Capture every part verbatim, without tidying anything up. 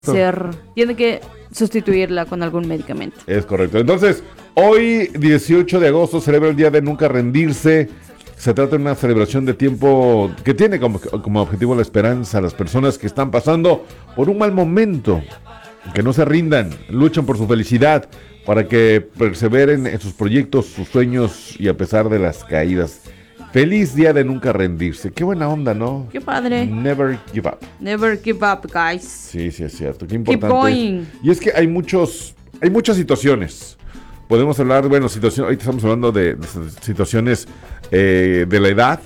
ser, tiene que sustituirla con algún medicamento. Es correcto. Entonces, hoy, dieciocho de agosto, celebra el Día de Nunca Rendirse. Se trata de una celebración de tiempo que tiene como, como objetivo la esperanza a las personas que están pasando por un mal momento. Que no se rindan, luchen por su felicidad, para que perseveren en sus proyectos, sus sueños y a pesar de las caídas. Feliz Día de Nunca Rendirse. Qué buena onda, ¿no? Qué padre. Never give up. Never give up, guys. Sí, sí, es cierto. Qué importante. Keep going. Y es que hay muchos, hay muchas situaciones. Podemos hablar, bueno, situaciones, ahorita estamos hablando de, de situaciones eh, de la edad.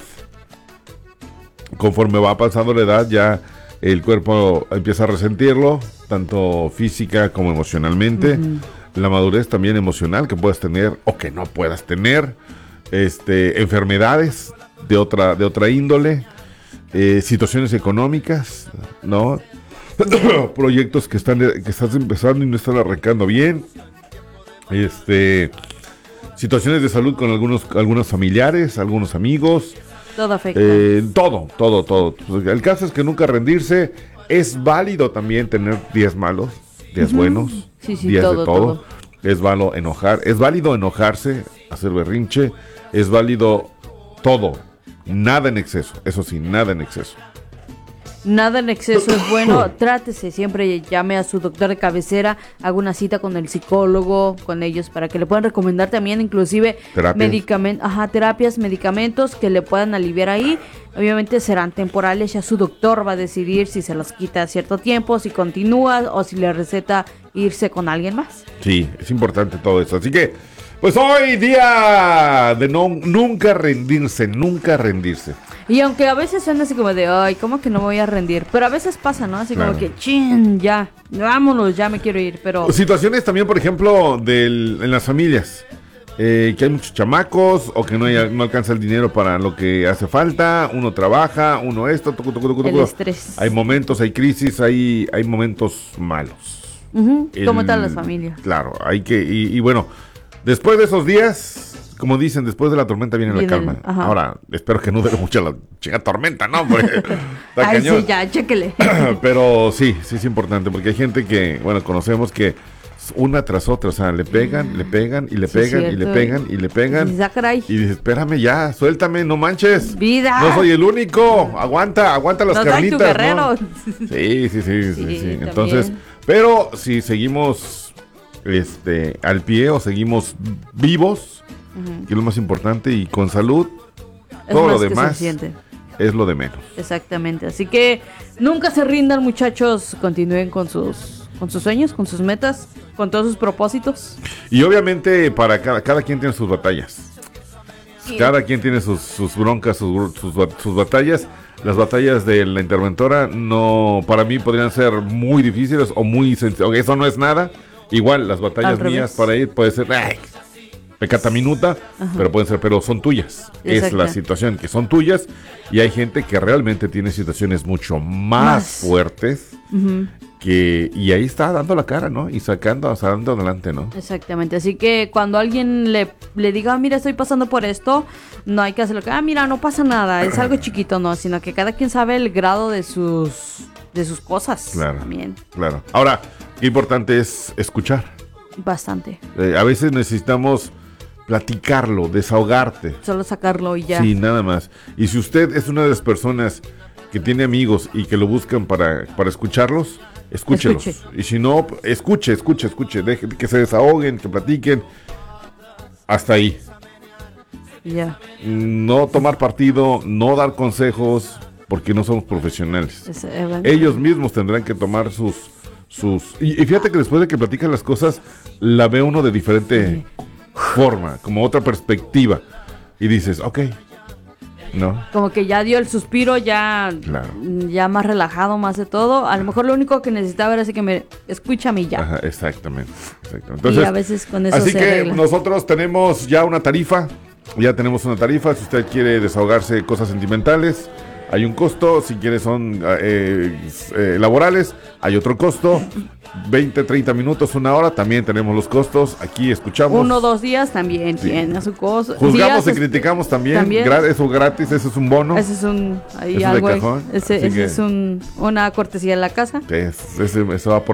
Conforme va pasando la edad, ya el cuerpo empieza a resentirlo, tanto física como emocionalmente. Uh-huh. La madurez también emocional que puedas tener o que no puedas tener. Este, enfermedades de otra, de otra índole, eh, situaciones económicas, ¿no? Proyectos que están, que estás empezando y no están arrancando bien. Este, situaciones de salud con algunos, algunos familiares, algunos amigos. Todo afecta. Eh, todo, todo, todo. El caso es que nunca rendirse. Es válido también tener días malos, días uh-huh. buenos, sí, sí, días todo, de todo. todo. Es válido enojar, es válido enojarse, hacer berrinche, es válido todo, nada en exceso, eso sí, nada en exceso. Nada en exceso es bueno, trátese, siempre llame a su doctor de cabecera, haga una cita con el psicólogo, con ellos, para que le puedan recomendar también inclusive medicamentos, ajá, terapias, medicamentos que le puedan aliviar ahí. Obviamente serán temporales, ya su doctor va a decidir si se los quita a cierto tiempo, si continúa o si le receta irse con alguien más. Sí, es importante todo eso, así que, pues hoy día de no, nunca rendirse, nunca rendirse. Y aunque a veces suena así como de, ay, ¿cómo que no me voy a rendir? Pero a veces pasa, ¿no? Así claro. como que, chin, ya, vámonos, ya me quiero ir, pero... Situaciones también, por ejemplo, del, en las familias, eh, que hay muchos chamacos o que no, hay, no alcanza el dinero para lo que hace falta, uno trabaja, uno esto, tucu, tucu, tucu, tucu. El estrés. Hay momentos, hay crisis, hay, hay momentos malos. Uh-huh. El, ¿Cómo están las familias? Claro, hay que, y, y bueno, después de esos días... Como dicen, después de la tormenta viene, viene la calma. El, Ahora, espero que no dure mucho la chica tormenta, ¿no? Porque Ay, cañón. Sí, ya, chéquele. Pero sí, sí es importante, porque hay gente que, bueno, conocemos que una tras otra, o sea, le pegan, le pegan, y le sí, pegan, cierto. y le pegan, y le pegan. Y, y dices, espérame ya, suéltame, no manches. Vida. No soy el único, aguanta, aguanta las no carnitas, soy tu guerrero. ¿no? Sí, sí, sí, sí, sí, sí. Entonces, pero si seguimos este al pie o seguimos vivos, uh-huh. que es lo más importante, y con salud, es todo lo demás es lo de menos. Exactamente, así que nunca se rindan, muchachos, continúen con sus con sus sueños, con sus metas, con todos sus propósitos. Y obviamente para cada, cada quien tiene sus batallas. Sí. Cada quien tiene sus, sus broncas, sus, sus, sus batallas. Las batallas de la interventora no, para mí podrían ser muy difíciles o muy sencillas. Eso no es nada. Igual las batallas mías para ir puede ser ay, pecata minuta, ajá. pero pueden ser, pero son tuyas. Exacto. Es la situación que son tuyas, y hay gente que realmente tiene situaciones mucho más, más. fuertes, uh-huh. que, y ahí está dando la cara, ¿no? Y sacando, sacando adelante, ¿no? Exactamente, así que cuando alguien le, le diga, ah, mira, estoy pasando por esto, no hay que hacerlo, ah, mira, no pasa nada, es algo chiquito, no, sino que cada quien sabe el grado de sus, de sus cosas. Claro, también. Claro. Ahora, qué importante es escuchar. Bastante. Eh, a veces necesitamos platicarlo, desahogarte. Solo sacarlo y ya. Sí, nada más. Y si usted es una de las personas que tiene amigos y que lo buscan para, para escucharlos, escúchelos. Escuche. Y si no, escuche, escuche, escuche. Deje que se desahoguen, que platiquen. Hasta ahí. Ya. No tomar partido, no dar consejos, porque no somos profesionales. Es, eh, bueno. Ellos mismos tendrán que tomar sus... sus y, y fíjate que después de que platican las cosas, la ve uno de diferente... Sí. forma, como otra perspectiva, y dices, ok, ¿no? Como que ya dio el suspiro, ya, claro. ya más relajado, más de todo. A lo mejor lo único que necesitaba era así que me escúchame y ya. Ajá, exactamente, exactamente. Entonces, y a veces con eso así se que arregla. Nosotros tenemos ya una tarifa, ya tenemos una tarifa. Si usted quiere desahogarse de cosas sentimentales, hay un costo. Si quiere son eh, eh, laborales, hay otro costo. veinte, treinta minutos, una hora, también tenemos los costos. Aquí escuchamos. Uno o dos días también sí. tiene su costo. Juzgamos días y criticamos también. también. Gra eso gratis, ese es un bono. Ese es un. Ahí algo, de cajón. Ese, ese es un, una cortesía de la casa. Es, ese, eso va por